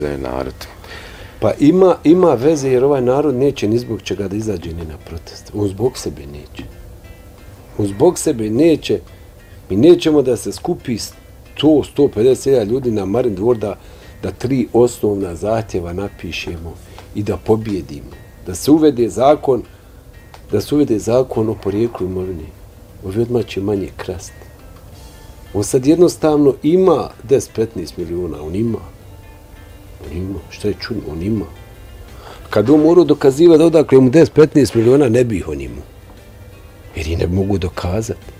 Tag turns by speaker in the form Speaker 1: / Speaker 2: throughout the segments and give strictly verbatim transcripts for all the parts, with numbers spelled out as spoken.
Speaker 1: narod.
Speaker 2: Pa ima, ima veze jer ovaj narod neće ni zbog čega da izađe ni na protest. On zbog sebe neće. On zbog sebe neće. Mi nećemo da se skupi sto do sto pedeset hiljada ljudi na Marin dvor da, da tri osnovna zahtjeva napišemo i da pobjedimo. Da se uvede zakon, da se uvede zakon o porijeklu imovine. Ovi odmah će manje krasti. On sad jednostavno ima deset do petnaest miliona, on ima. On ima, šta je čudno, on ima. Kad on morao dokazivati da odakle mu deset do petnaest miliona, ne bi ih on imao. Jer i ne mogu dokazati.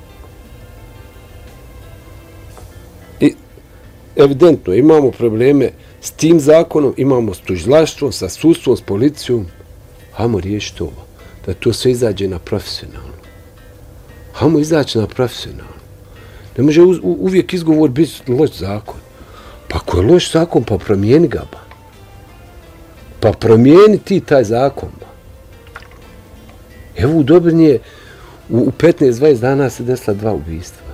Speaker 2: I evidentno, imamo probleme s tim zakonom, imamo s tužilaštvom, sa sudstvom, s policijom. Hajmo riješiti ovo. Da to sve izađe na profesionalno. Hajmo izaći na profesionalno. Ne može u, uvijek izgovor biti loš zakon. Pa ako je loš zakon, pa promijeni ga ba. Pa promijeni ti taj zakon ba. Evo u Dobrinje u, u petnaest do dvadeset dana se desila dva ubistva.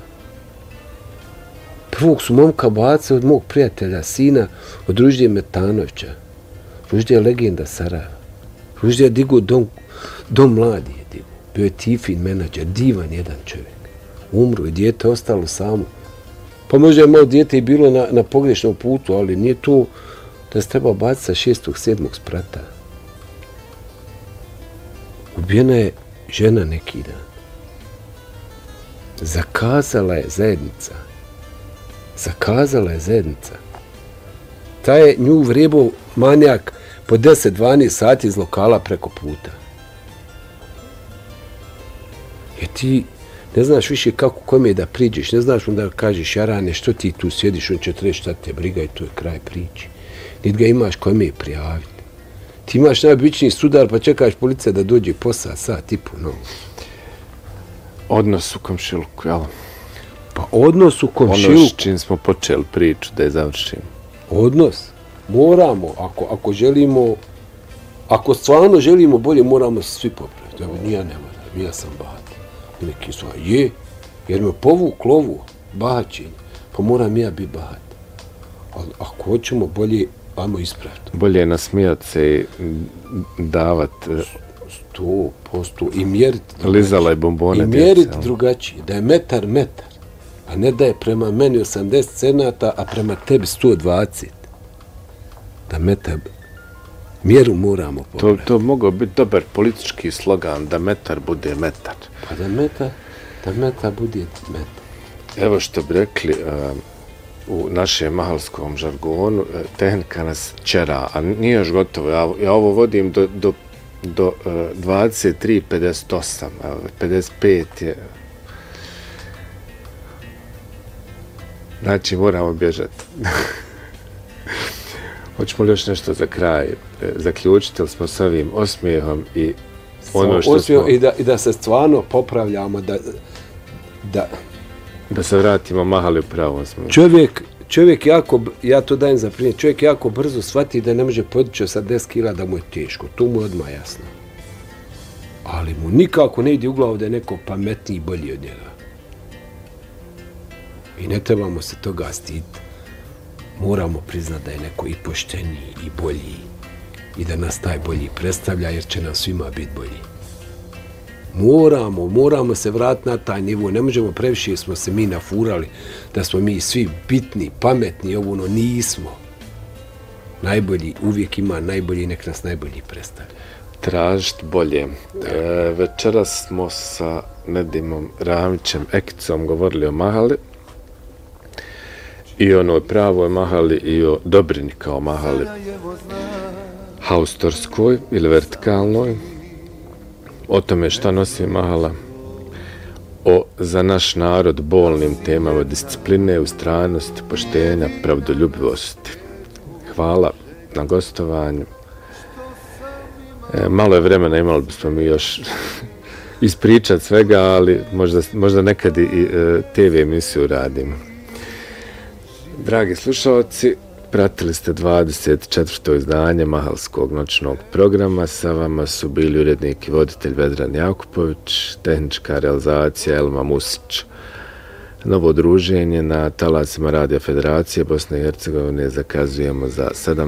Speaker 2: Prvog su momka bacili od mog prijatelja, sina, od Ruždije Metanovića. Ruždija je legenda Sarajeva. Ruždija je digao dom, dom mladi je digao. Bio je tifin menadžer, divan jedan čovjek. Umro i dijete ostalo samo. Pa možda je malo dijete i bilo na, na pogrešnom putu, ali nije to da se treba baciti sa šestog, sedmog sprata. Ubijena je žena neki dan. Zakazala je zajednica. Zakazala je zajednica. Ta je nju vrebao manjak po deset do dvanaest sati iz lokala preko puta. Jer ti ne znaš više kako kome da priđeš, ne znaš onda kažeš Jarane što ti tu sjediš, on će treći šta te briga i to je kraj priči. Niti ga imaš kome prijaviti. Ti imaš najobičniji sudar pa čekaš policija da dođe posao, sat i po nogu.
Speaker 1: Odnos u komšiluku, jel?
Speaker 2: Pa odnos u komšiluku.
Speaker 1: Ono s čim smo počeli priču da je završimo.
Speaker 2: Odnos. Moramo, ako, ako želimo, ako stvarno želimo bolje, moramo se svi popraviti. Evo, nija ne moram, ja sam bahat. Neki su, je, jer me povuk lovu, bahaćenje, pa moram ja biti bahat. Ali ako hoćemo bolje, ajmo ispraviti.
Speaker 1: Bolje je nasmijat se i davat...
Speaker 2: Sto posto i mjeriti...
Speaker 1: Lizala i bombone.
Speaker 2: I mjeriti drugačije, da je metar metar, a ne da je prema meni osamdeset cenata, a prema tebi sto dvadeset. Da metar... Mjeru moramo popraviti.
Speaker 1: To, to mogao biti dobar politički slogan, da metar bude metar.
Speaker 2: Pa da metar, da metar bude metar.
Speaker 1: Evo što bi rekli uh, u našem mahalskom žargonu, uh, tehnika nas čera, a nije još gotovo. Ja, ja ovo vodim do, do, do uh, dvadeset tri pedeset osam, uh, pedeset pet je... Znači moramo bježati. Hoćemo li još nešto za kraj zaključiti, ili smo s ovim osmijehom i ono što smo...
Speaker 2: I da, I da se stvarno popravljamo, da... Da,
Speaker 1: da se vratimo mahali u pravom smislu.
Speaker 2: Čovjek, čovjek jako, ja to dajem za primjer, čovjek jako brzo shvati da ne može podići sa deset kila da mu je teško. To mu je odmah jasno. Ali mu nikako ne ide u glavu da je neko pametniji i bolji od njega. I ne trebamo se toga stiditi. Moramo priznati da je neko i pošteniji i bolji i da nas taj bolji predstavlja jer će nam svima biti bolji. Moramo, moramo se vratiti na taj nivo. Ne možemo previše, smo se mi nafurali da smo mi svi bitni, pametni, ovo ono nismo. Najbolji uvijek ima najbolji, nek nas najbolji predstavlja.
Speaker 1: Tražiti bolje. E, večeras smo sa Nedimom Ramićem Ekicom govorili o mahali. I o onoj pravoj mahali i o Dobrini kao mahali haustorskoj ili vertikalnoj. O tome šta nosi mahala. O za naš narod bolnim temama discipline, ustrajnosti, poštenja, pravdoljubivosti. Hvala na gostovanju. E, malo je vremena, imali bismo mi još ispričati svega, ali možda, možda nekad i e, te ve emisiju radimo. Dragi slušalci, pratili ste dvadeset četvrto izdanje mahalskog noćnog programa. Sa vama su bili urednik i voditelj Vedran Jakupović, tehnička realizacija Elma Musić. novo druženje na talasima Radio Federacije Bosne i Hercegovine zakazujemo za sedam